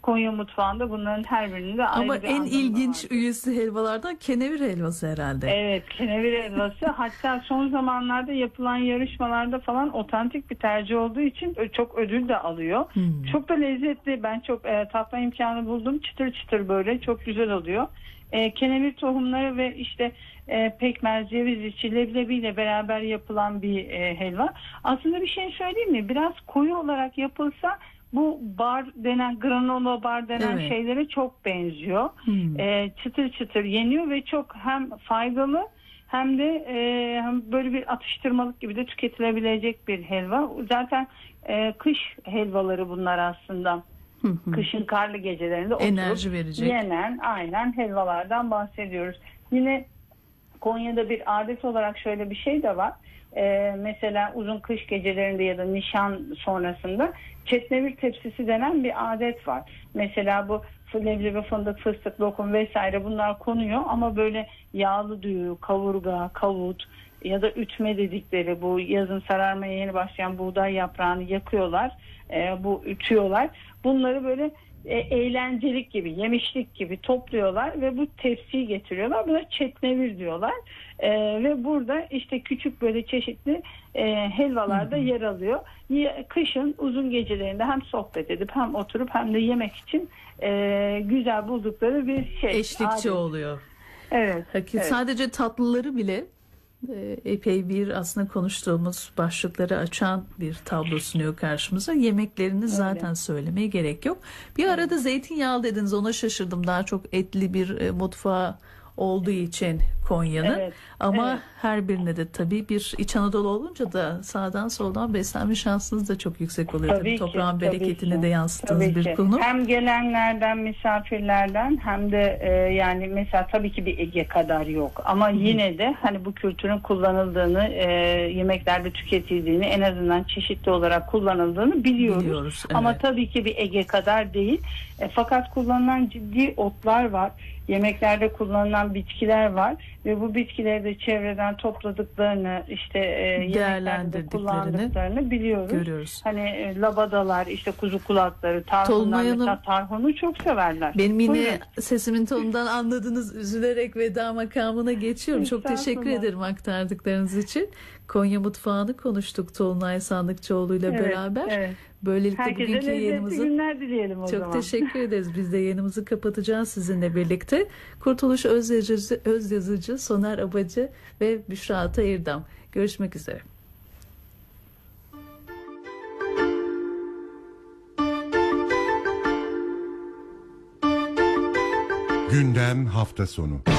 Konya mutfağında bunların her birinde ayrı Ama bir en anlamı ilginç vardır. üyesi helvalardan kenevir helvası herhalde. Evet, kenevir helvası. Hatta son zamanlarda yapılan yarışmalarda falan otantik bir tercih olduğu için çok ödül de alıyor. Çok da lezzetli. Ben çok tatma imkanı buldum. Çıtır çıtır böyle çok güzel oluyor. Kenevir tohumları ve işte pekmez, ceviz içi, leblebiyle beraber yapılan bir helva. Aslında bir şey söyleyeyim mi? Biraz koyu olarak yapılsa bu bar denen, granola bar denen Evet. şeylere çok benziyor. Çıtır çıtır yeniyor ve çok hem faydalı hem de hem böyle bir atıştırmalık gibi de tüketilebilecek bir helva. Zaten kış helvaları bunlar aslında. Kışın karlı gecelerinde Enerji oturup verecek. yenen aynen helvalardan bahsediyoruz. Yine Konya'da bir adet olarak şöyle bir şey de var. Mesela uzun kış gecelerinde ya da nişan sonrasında çetnevir tepsisi denen bir adet var. Mesela bu leblebi, fındık, fıstık, lokum vesaire bunlar konuyor ama böyle yağlı düğü, kavurga, kavut ya da ütme dedikleri bu yazın sararmaya yeni başlayan buğday yaprağını yakıyorlar. Bu ütüyorlar. Bunları böyle eğlencelik gibi, yemişlik gibi topluyorlar ve bu tepsiyi getiriyorlar. Buna çetnevir diyorlar. Ve burada işte küçük böyle çeşitli helvalar da yer alıyor. Kışın uzun gecelerinde hem sohbet edip hem oturup hem de yemek için güzel buldukları bir şey. Eşlikçi adet oluyor. Evet. Evet. Sadece tatlıları bile epey bir aslında konuştuğumuz başlıkları açan bir tablo sunuyor karşımıza. Yemeklerini zaten söylemeye gerek yok. Bir arada zeytinyağlı dediniz, ona şaşırdım. Daha çok etli bir mutfağı olduğu için Konya'nın. Ama her birine de tabii bir İç Anadolu olunca da sağdan soldan beslenme şansınız da çok yüksek oluyor. Tabii toprağın bereketini de yansıttığınız bir konu. Hem gelenlerden, misafirlerden hem de yani mesela tabii ki bir Ege kadar yok. Ama yine de hani bu kültürün kullanıldığını, yemeklerde tüketildiğini, en azından çeşitli olarak kullanıldığını biliyoruz. Ama tabii ki bir Ege kadar değil. Fakat kullanılan ciddi otlar var. Yemeklerde kullanılan bitkiler var ve bu bitkileri de çevreden topladıklarını, işte yemeklerde kullandıklarını biliyoruz. Görüyoruz. Hani labadalar, işte kuzu kulakları, tarhunlar, mesela tarhunu çok severler. Benim yine sesimin tonundan anladınız, üzülerek veda makamına geçiyorum. Çok teşekkür ederim aktardıklarınız için. Konya mutfağını konuştuk Tolunay Sandıkçıoğlu ile beraber. Böylelikle herkese bugünkü yayınımızı günler dileyelim o zaman. Çok teşekkür ederiz. Biz de yayınımızı kapatacağız sizinle birlikte. Kurtuluş Özyazıcı, Soner Abacı ve Büşra Atayırdam. Görüşmek üzere. Gündem hafta sonu.